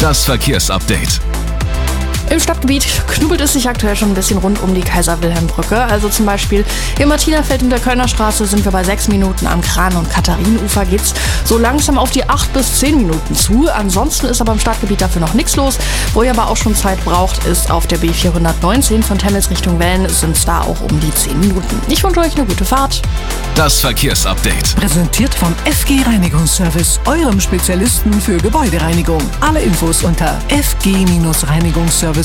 Das Verkehrsupdate. Im Stadtgebiet knubbelt es sich aktuell schon ein bisschen rund um die Kaiser-Wilhelm-Brücke. Also zum Beispiel im Martinerfeld und der Kölner Straße sind wir bei 6 Minuten, am Kran- und Katharinenufer geht's so langsam auf die 8 bis 10 Minuten zu. Ansonsten ist aber im Stadtgebiet dafür noch nichts los. Wo ihr aber auch schon Zeit braucht, ist auf der B419 von Temmels Richtung Wellen, sind es da auch um die 10 Minuten. Ich wünsche euch eine gute Fahrt. Das Verkehrsupdate. Präsentiert von FG Reinigungsservice, eurem Spezialisten für Gebäudereinigung. Alle Infos unter fg-reinigungsservice.eu.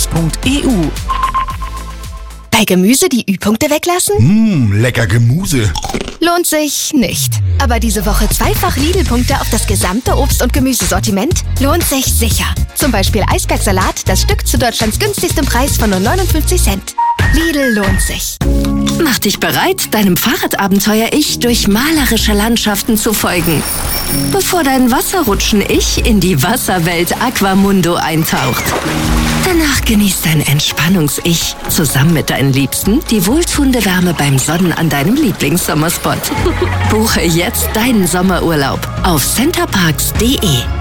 Bei Gemüse die Ü-Punkte weglassen? Lecker Gemüse. Lohnt sich nicht. Aber diese Woche zweifach Lidl-Punkte auf das gesamte Obst- und Gemüsesortiment lohnt sich sicher. Zum Beispiel Eisbergsalat, das Stück zu Deutschlands günstigstem Preis von nur 59 Cent. Lidl lohnt sich. Mach dich bereit, deinem Fahrradabenteuer-Ich durch malerische Landschaften zu folgen. Bevor dein Wasserrutschen-Ich in die Wasserwelt Aquamundo eintaucht. Danach genießt dein Entspannungs-Ich zusammen mit deinen Liebsten die wohltuende Wärme beim Sonnen an deinem Lieblingssommerspot. Buche jetzt deinen Sommerurlaub auf centerparks.de.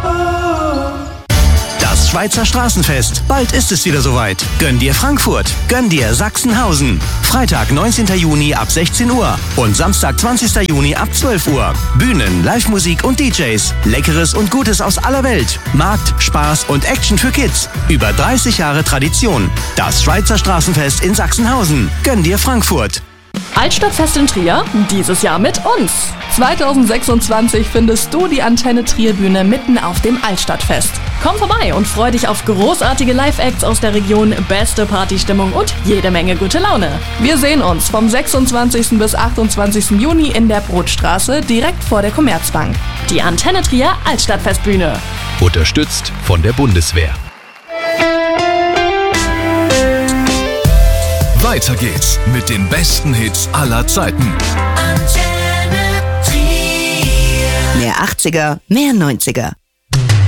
Das Schweizer Straßenfest. Bald ist es wieder soweit. Gönn dir Frankfurt. Gönn dir Sachsenhausen. Freitag, 19. Juni ab 16 Uhr und Samstag, 20. Juni ab 12 Uhr. Bühnen, Live-Musik und DJs. Leckeres und Gutes aus aller Welt. Markt, Spaß und Action für Kids. Über 30 Jahre Tradition. Das Schweizer Straßenfest in Sachsenhausen. Gönn dir Frankfurt. Altstadtfest in Trier, dieses Jahr mit uns. 2026 findest du die Antenne Trier-Bühne mitten auf dem Altstadtfest. Komm vorbei und freu dich auf großartige Live-Acts aus der Region, beste Partystimmung und jede Menge gute Laune. Wir sehen uns vom 26. bis 28. Juni in der Brotstraße direkt vor der Commerzbank. Die Antenne Trier Altstadtfestbühne. Unterstützt von der Bundeswehr. Weiter geht's mit den besten Hits aller Zeiten. Mehr 80er, mehr 90er.